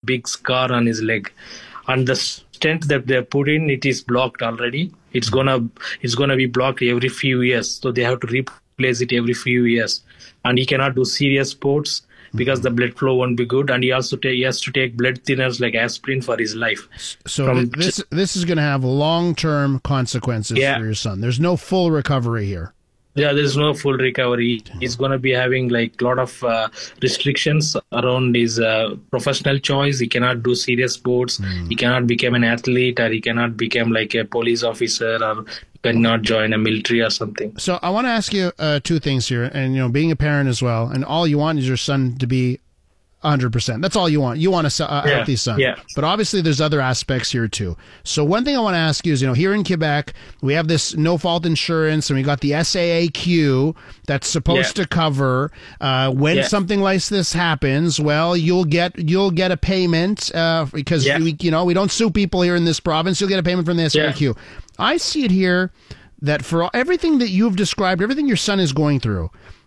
big scar on his leg, and the stent that they put in, it is blocked already. It's gonna be blocked every few years, so they have to replace it every few years, and he cannot do serious sports because the blood flow won't be good, and he has to take blood thinners like aspirin for his life. So this is going to have long-term consequences for your son. There's no full recovery here. Yeah, there's no full recovery. He's going to be having like a lot of restrictions around his professional choice. He cannot do serious sports. He cannot become an athlete, or he cannot become like a police officer, or cannot join a military or something. So I want to ask you two things here, and being a parent as well, and all you want is your son to be 100%. That's all you want. You want a healthy son. Yeah. But obviously there's other aspects here too. So one thing I want to ask you is, here in Quebec, we have this no-fault insurance, and we got the SAAQ that's supposed to cover when something like this happens. Well, you'll get a payment because we don't sue people here in this province. You'll get a payment from the SAAQ. I see it here that for everything that you've described, everything your son is going through,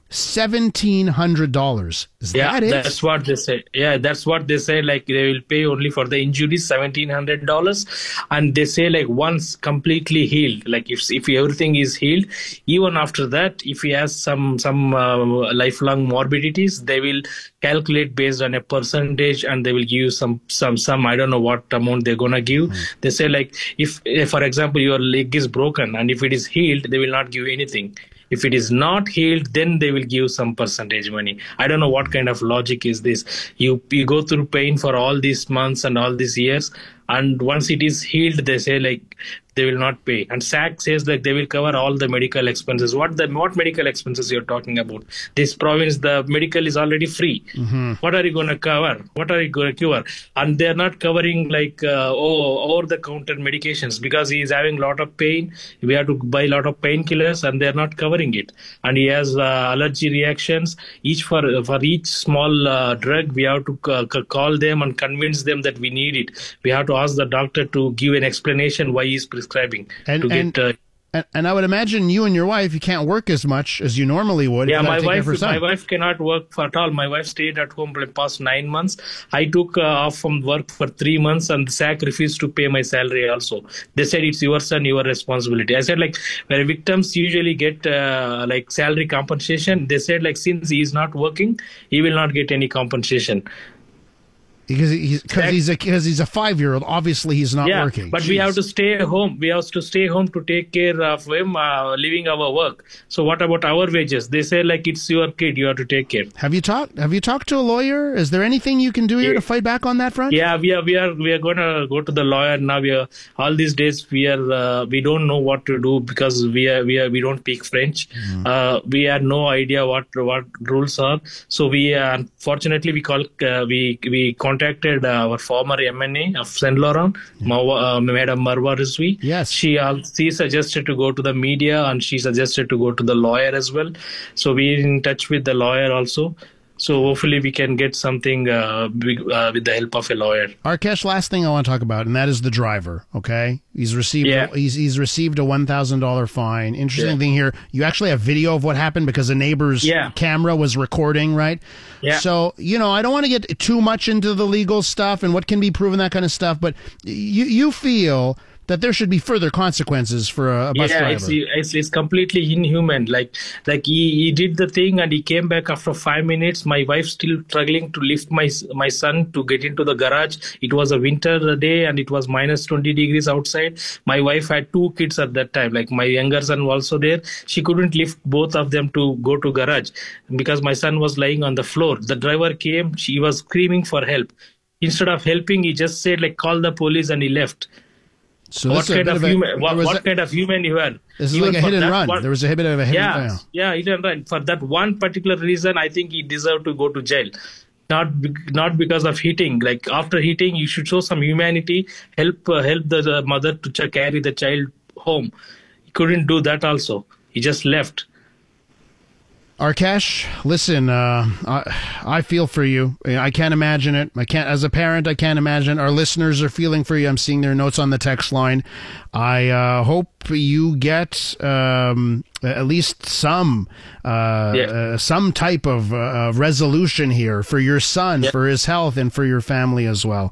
$1,700. Is that it? That's what they say. Yeah, that's what they say. Like they will pay only for the injuries, $1,700, and they say like once completely healed. Like if everything is healed, even after that, if he has some lifelong morbidities, they will calculate based on a percentage, and they will give you some I don't know what amount they're gonna give. They say like if for example your leg is broken and if it is healed, they will not give anything. If it is not healed, then they will give some percentage money. I don't know what kind of logic is this. You go through pain for all these months and all these years, and once it is healed, they say like they will not pay. And SAC says that they will cover all the medical expenses. What medical expenses you're talking about? This province, the medical is already free. What are you going to cover? What are you going to cure? And they're not covering like over-the-counter medications because he is having a lot of pain. We have to buy a lot of painkillers, and they're not covering it. And he has allergy reactions. For each small drug, we have to call them and convince them that we need it. We have to ask the doctor to give an explanation why he's prescribing. And I would imagine you and your wife, you can't work as much as you normally would. Yeah, my wife cannot work at all. My wife stayed at home for the past 9 months. I took off from work for 3 months, and the SAC refused to pay my salary also. They said it's your son, your responsibility. I said like where victims usually get like salary compensation, they said like since he is not working, he will not get any compensation. Because he's a 5-year-old. Obviously, he's not working. But we have to stay home. We have to stay home to take care of him, leaving our work. So what about our wages? They say like it's your kid. You have to take care. Have you talked to a lawyer? Is there anything you can do here to fight back on that front? Yeah, we are going to go to the lawyer now. All these days we don't know what to do because we don't speak French. We have no idea what rules are. So unfortunately we contacted our former MNA of Saint Laurent, Madam Marwa Rizvi. Yes. She suggested to go to the media, and she suggested to go to the lawyer as well. So we're in touch with the lawyer also. So hopefully we can get something with the help of a lawyer. Arkesh, last thing I want to talk about, and that is the driver. Okay, he's received he's received a $1,000 fine. Interesting thing here, you actually have video of what happened because a neighbor's camera was recording, right? Yeah. So I don't want to get too much into the legal stuff and what can be proven, that kind of stuff, but you feel that there should be further consequences for a bus driver. It's completely inhuman. Like he did the thing and he came back after 5 minutes. My wife still struggling to lift my son to get into the garage. It was a winter day and it was minus 20 degrees outside. My wife had 2 kids at that time. Like my younger son was also there. She couldn't lift both of them to go to garage because my son was lying on the floor. The driver came. She was screaming for help. Instead of helping, he just said like call the police, and he left. So what kind of human you are? This is like a hit and run. There was a bit of a hit and run. Yeah, hit and run. For that one particular reason, I think he deserved to go to jail. Not because of hitting. Like after hitting, you should show some humanity. Help the mother to carry the child home. He couldn't do that also. He just left. Arkesh, listen, I feel for you. I can't imagine it. As a parent, I can't imagine. Our listeners are feeling for you. I'm seeing their notes on the text line. I hope you get at least some type of resolution here for your son, for his health, and for your family as well.